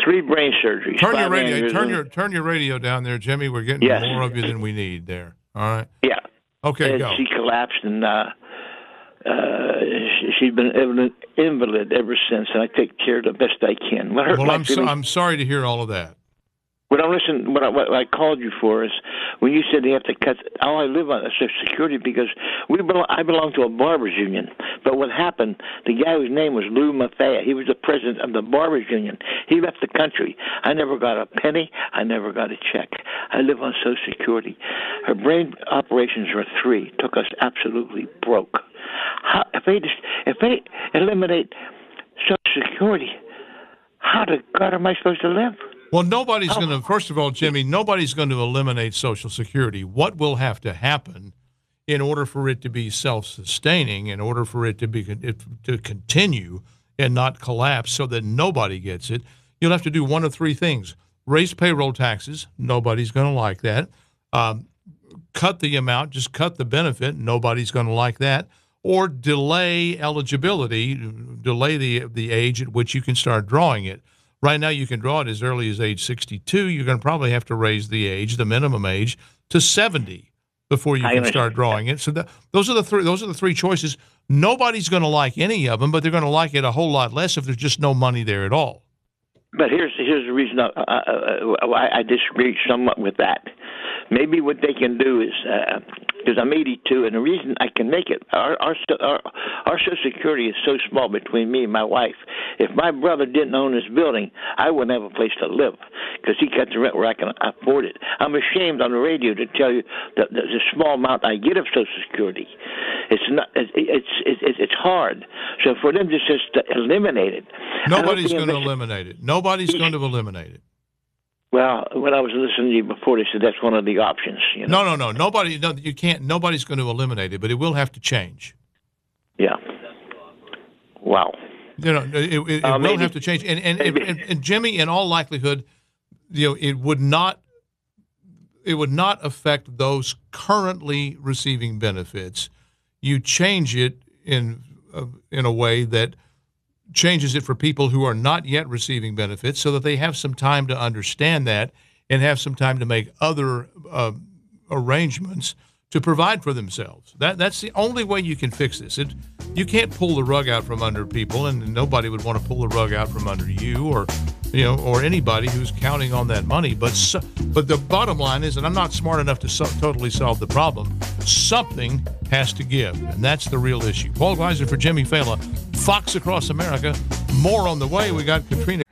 3 brain surgeries. Turn your radio down there, Jimmy. We're getting more of you than we need there. All right. Yeah. Okay, and go. She collapsed, and she's been invalid ever since, and I take care of the best I can. I'm sorry to hear all of that. What I called you for is when you said they have to cut. I live on Social Security because I belong to a barbers union. But what happened? The guy whose name was Lou Maffei, he was the president of the barbers union. He left the country. I never got a penny. I never got a check. I live on Social Security. Her brain operations were 3. Took us absolutely broke. If they eliminate Social Security, how the God am I supposed to live? Well, nobody's going to, first of all, Jimmy, nobody's going to eliminate Social Security. What will have to happen in order for it to be self-sustaining, in order for it to continue and not collapse so that nobody gets it, you'll have to do one of 3 things. Raise payroll taxes. Nobody's going to like that. Cut the amount, just cut the benefit. Nobody's going to like that. Or delay eligibility, delay the age at which you can start drawing it. Right now, you can draw it as early as age 62. You're going to probably have to raise the minimum age, to 70 before you can start drawing it. So those are the 3 choices. Nobody's going to like any of them, but they're going to like it a whole lot less if there's just no money there at all. But here's the reason I disagree somewhat with that. Maybe what they can do is, because I'm 82, and the reason I can make it, our Social Security is so small between me and my wife. If my brother didn't own this building, I wouldn't have a place to live because he cut the rent where I can afford it. I'm ashamed on the radio to tell you the small amount I get of Social Security. It's hard. So for them to just eliminate it, nobody's going to eliminate it. Nobody's going to eliminate it. Well, when I was listening to you before, they said that's one of the options. You know? No. You can't. Nobody's going to eliminate it, but it will have to change. Yeah. Wow. It will have to change. And Jimmy, in all likelihood, it would not affect those currently receiving benefits. You change it in a way that changes it for people who are not yet receiving benefits so that they have some time to understand that and have some time to make other arrangements to provide for themselves. That's the only way you can fix this. You can't pull the rug out from under people, and nobody would want to pull the rug out from under you or anybody who's counting on that money. But the bottom line is, and I'm not smart enough to totally solve the problem, something has to give, and that's the real issue. Paul Gleiser for Jimmy Failla, Fox Across America. More on the way. We got Katrina.